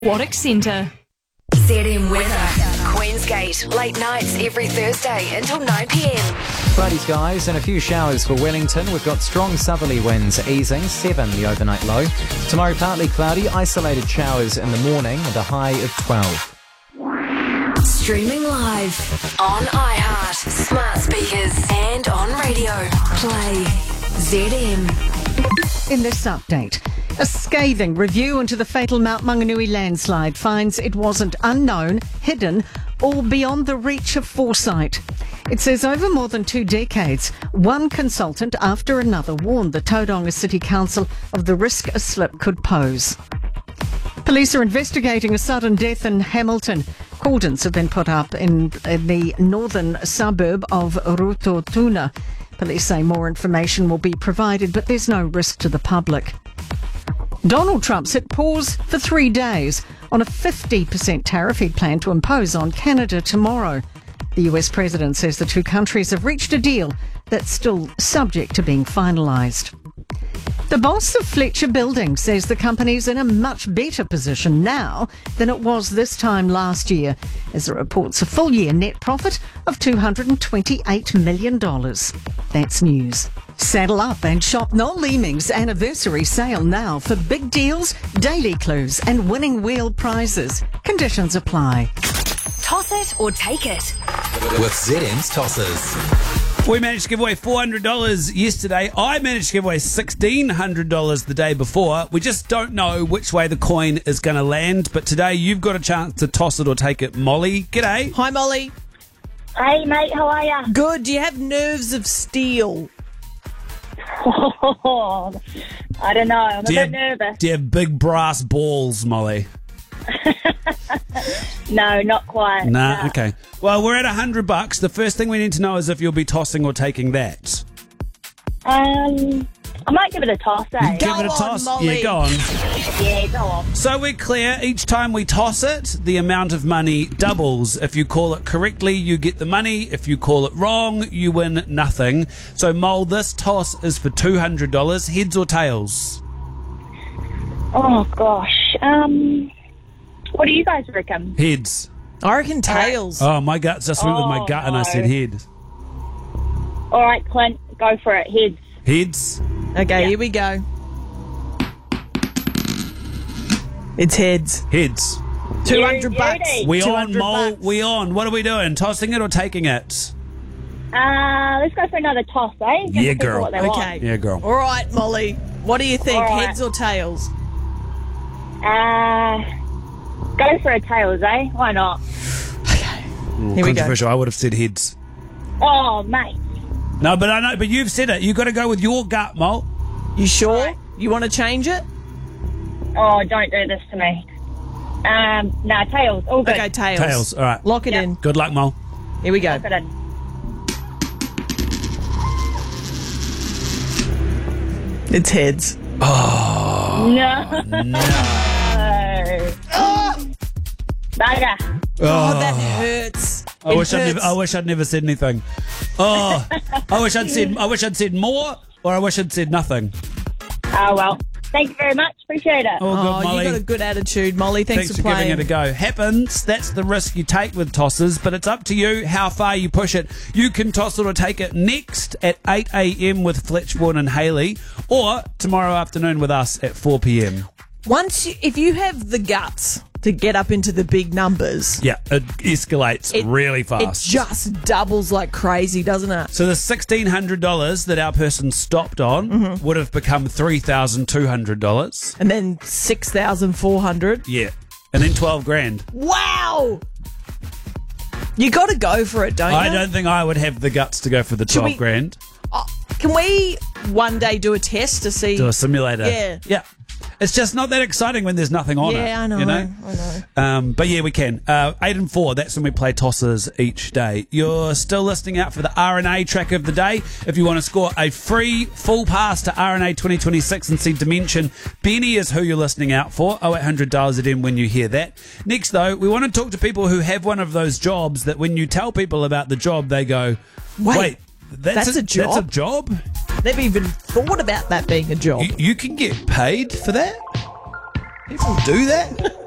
Aquatic Centre. ZM Weather. Queensgate, late nights every Thursday until 9 p.m. Cloudy skies and a few showers for Wellington. We've got strong southerly winds easing, 7 the overnight low. Tomorrow partly cloudy, isolated showers in the morning and a high of 12. Streaming live on iHeart, smart speakers and on radio. Play ZM. In this update, a scathing review into the fatal Mount Maunganui landslide finds it wasn't unknown, hidden, or beyond the reach of foresight. It says over more than 2 decades, one consultant after another warned the Tauranga City Council of the risk a slip could pose. Police are investigating a sudden death in Hamilton. Cordons have been put up in the northern suburb of Rototuna. Police say more information will be provided, but there's no risk to the public. Donald Trump's hit pause for 3 days on a 50% tariff he'd planned to impose on Canada tomorrow. The US president says the two countries have reached a deal that's still subject to being finalised. The boss of Fletcher Building says the company's in a much better position now than it was this time last year, as it reports a full-year net profit of $228 million. That's news. Saddle up and shop Noel Leeming's anniversary sale now for big deals, daily clues and winning wheel prizes. Conditions apply. Toss it or take it. With ZM's Tossers. We managed to give away $400 yesterday. I managed to give away $1,600 the day before. We just don't know which way the coin is going to land. But today you've got a chance to toss it or take it. Molly, g'day. Hi, Molly. Hey, mate, how are ya? Good. Do you have nerves of steel? I don't know. I'm a bit nervous. Do you have big brass balls, Molly? No, not quite. Nah, okay. Well, we're at $100. The first thing we need to know is if you'll be tossing or taking that. I might give it a toss, eh? Give it a toss. Molly. Yeah, go on. Yeah, go on. So we're clear. Each time we toss it, the amount of money doubles. If you call it correctly, you get the money. If you call it wrong, you win nothing. So, Mole, this toss is for $200. Heads or tails? Oh, gosh. What do you guys reckon? Heads. I reckon tails. Oh, my gut just went with my gut and I said head. All right, Clint, go for it. Heads. Heads? Okay, here we go. It's heads. Heads. $200. We on, 200 Mole. bucks. We on. What are we doing? Tossing it or taking it? Let's go for another toss, eh? Just Yeah, to see girl. what they want. Okay. Yeah, girl. All right, Molly. What do you think? All right. Heads or tails? Go for a tails, eh? Why not? Here we go. Controversial. I would have said heads. Oh, mate. No, but I know. But you've said it. You've got to go with your gut, Mole. You sure? You want to change it? Oh, don't do this to me. Nah, tails. All good. Okay, tails. Tails. All right. Lock it Yep. in. Good luck, Mole. Here we go. Lock it in. It's heads. No. Bugger. Oh, that hurts. I wish I'd never said anything. Oh, I wish I'd said more, or I wish I'd said nothing. Oh, well. Thank you very much. Appreciate it. All good, Molly. You got a good attitude, Molly. Thanks for for playing. giving it a go. Happens. That's the risk you take with tosses, but it's up to you how far you push it. You can toss it or take it next at 8 a.m. with Fletchbourne and Haley, or tomorrow afternoon with us at 4 p.m. If you have the guts to get up into the big numbers, Yeah, it escalates really fast. It just doubles like crazy, doesn't it? So the $1,600 that our person stopped on would have become $3,200. And then 6,400. Yeah, and then 12 grand. Wow! You got to go for it, don't you? I don't think I would have the guts to go for the 12 grand. Can we one day do a test to see? Do a simulator. Yeah. It's just not that exciting when there's nothing on it. Yeah, I know. You know? But yeah, we can. 8 and 4, that's when we play tosses each day. You're still listening out for the RNA track of the day. If you want to score a free full pass to RNA 2026 and see Dimension, Benny is who you're listening out for. 0800 dials it in when you hear that. Next, though, we want to talk to people who have one of those jobs that when you tell people about the job, they go, wait, that's a job? That's a job? Never even thought about that being a job. You can get paid for that? People do that?